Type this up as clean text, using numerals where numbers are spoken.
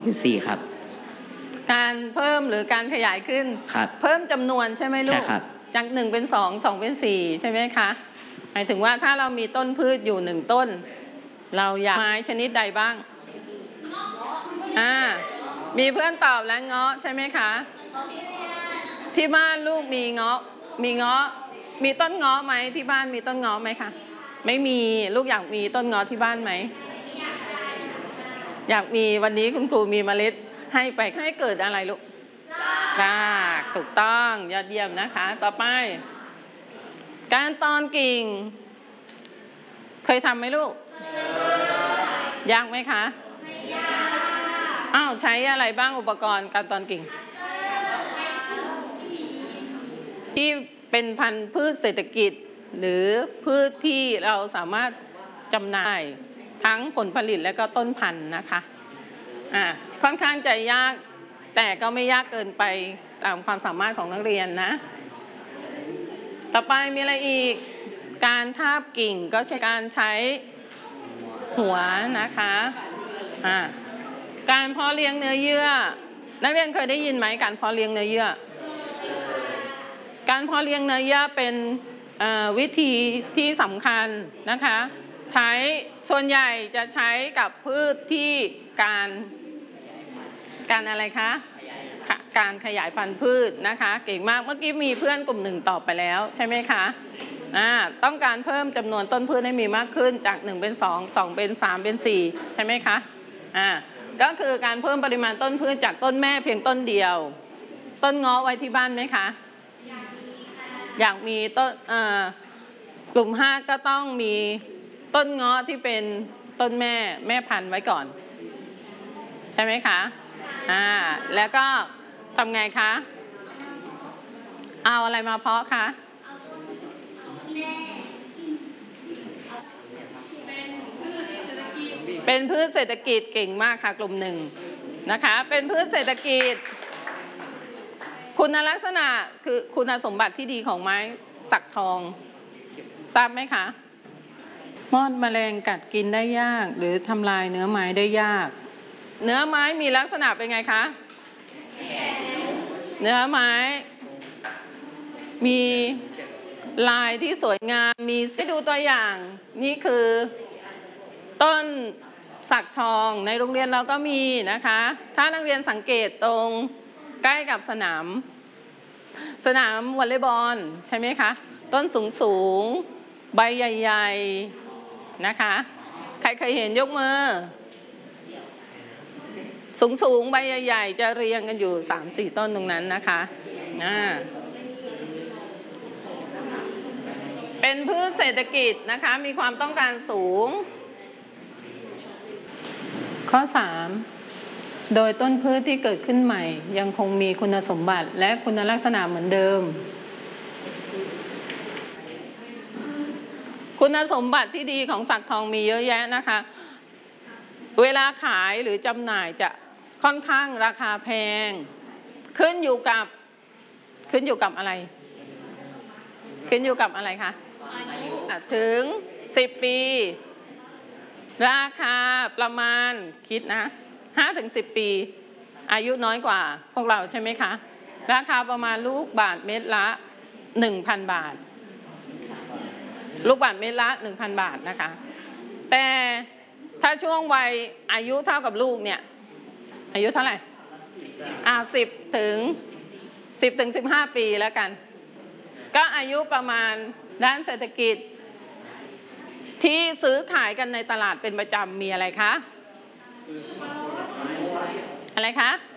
เป็น4ครับการเพิ่มหรือการขยายขึ้นครับเพิ่มจำนวนใช่ไหมลูกใช่ครับจาก1เป็น2 2เป็น4ใช่ไหมคะหมายถึงว่าถ้าเรามีต้นพืชอยู่1ต้นเราอยากไม้ชนิดใดบ้างมีเพื่อนตอบแล้วเงาะใช่ไหมคะที่บ้านลูกมีเงาะมีต้นเงาะไหมที่บ้านมีต้นเงาะไหมคะไม่มีลูกอยากมีต้นเงาะที่บ้านไหมอยากมีวันนี้คุณครูมีเมล็ดให้ไปให้เกิดอะไรลูกรากถูกต้องยอดเยี่ยมนะคะต่อไปการตอนกิ่งเคยทำไหมลูกยากไหมคะไม่ยากใช้อะไรบ้างอุปกรณ์การตอนกิ่งที่เป็นพันธุ์พืชเศรษฐกิจหรือพืชที่เราสามารถจำหน่ายทั้งผลผลิตและก็ต้นพันธุ์นะคะค่อนข้างจะยากแต่ก็ไม่ยากเกินไปตามความสามารถของนักเรียนนะต่อไปมีอะไรอีกการทาบกิ่งก็ใช้การใช้หัวนะคะการเพาะเลี้ยงเนื้อเยื่อนักเรียนเคยได้ยินไหมการเพาะเลี้ยงเนื้อเยื่อการเพาะเลี้ยงเนื้อเยื่อเป็นวิธีที่สำคัญนะคะใช้ส่วนใหญ่จะใช้กับพืชที่การอะไรคะการขยายพันธุ์พืชนะคะเก่งมากเมื่อกี้มีเพื่อนกลุ่มหนึ่งตอบไปแล้วใช่ไหมคะต้องการเพิ่มจำนวนต้นพืชให้มีมากขึ้นจาก1เป็น2 2เป็น3เป็น4ใช่ไหมคะก็คือการเพิ่มปริมาณต้นพืชจากต้นแม่เพียงต้นเดียวต้นเงาะไว้ที่บ้านไหมคะอยากมีต้นกลุ่ม5ก็ต้องมีต้นเงาะที่เป็นต้นแม่พันธุ์ไว้ก่อนใช่ไหมคะแล้วก็ทำไงคะเอาอะไรมาเพาะคะเป็นพืชเศรษฐกิจเก่งมากค่ะกลุ่ม1นะคะเป็นพืชเศรษฐกิจคุณลักษณะคือคุณสมบัติที่ดีของไม้สักทองทราบไหมคะมอดแมลงกัดกินได้ยากหรือทำลายเนื้อไม้ได้ยากเนื้อไม้มีลักษณะเป็นไงคะเนื้อไม้มีลายที่สวยงามมีให้ดูตัวอย่างนี่คือต้นสักทองในโรงเรียนเราก็มีนะคะถ้านักเรียนสังเกตตรงใกล้กับสนามวอลเลย์บอลใช่ไหมคะต้นสูงใบใหญ่ๆนะคะใครเคยเห็นยกมือสูงใบใหญ่ๆจะเรียงกันอยู่ 3-4 ต้นตรงนั้นนะคะเป็นพืชเศรษฐกิจนะคะมีความต้องการสูงข้อ3โดยต้นพืชที่เกิดขึ้นใหม่ยังคงมีคุณสมบัติและคุณลักษณะเหมือนเดิมคุณสมบัติที่ดีของสักทองมีเยอะแยะนะคะเวลาขายหรือจำหน่ายจะค่อนข้างราคาแพงขึ้นอยู่กับอะไรขึ้นอยู่กับอะไรคะถึง10 ปีราคาประมาณคิดนะ5-10 ปีอายุน้อยกว่าพวกเราใช่ไหมคะราคาประมาณลูกบาทเม็ดละ 1,000 บาทลูกบาทเม็ดละ 1,000 บาทนะคะแต่ถ้าช่วงวัยอายุเท่ากับลูกเนี่ยอายุเท่าไหร่10-15 ปีแล้วกันก็อายุประมาณด้านเศรษฐกิจที่ซื้อขายกันในตลาดเป็นประจำมีอะไรคะ